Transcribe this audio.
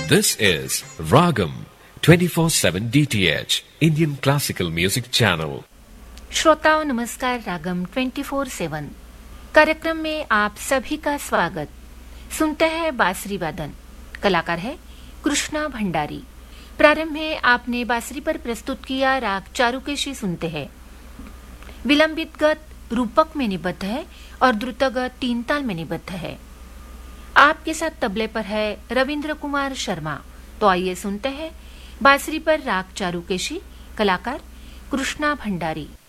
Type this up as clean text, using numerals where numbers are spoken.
This is Ragam 24/7 DTH Indian Classical Music Channel. श्रोताओं नमस्कार। रागम 24/7 कार्यक्रम में आप सभी का स्वागत। सुनते हैं बांसुरी वादन, कलाकार है कृष्णा भंडारी। प्रारंभ में आपने बांसुरी पर प्रस्तुत किया राग चारुकेशी सुनते हैं। विलंबित गत रूपक में निबद्ध है और द्रुतगत तीन ताल में निबद्ध है। आपके साथ तबले पर है रविंद्र कुमार शर्मा। तो आइए सुनते हैं बांसुरी पर राग चारुकेशी, कलाकार कृष्णा भंडारी।